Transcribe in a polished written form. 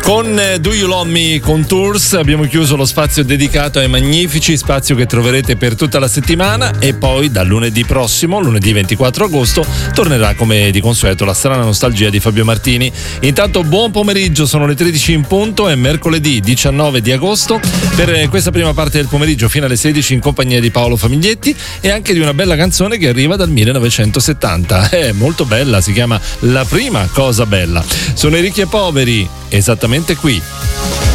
Con Do You Love Me Contours abbiamo chiuso lo spazio dedicato ai Magnifici, spazio che troverete per tutta la settimana, e poi dal lunedì prossimo, lunedì 24 agosto, tornerà come di consueto la strana nostalgia di Fabio Martini. Intanto buon pomeriggio, sono le 13 in punto, è mercoledì 19 di agosto. Per questa prima parte del pomeriggio fino alle 16 in compagnia di Paolo Famiglietti e anche di una bella canzone che arriva dal 1970. È molto bella, si chiama La prima cosa bella. Sono i Ricchi e Poveri, esattamente qui.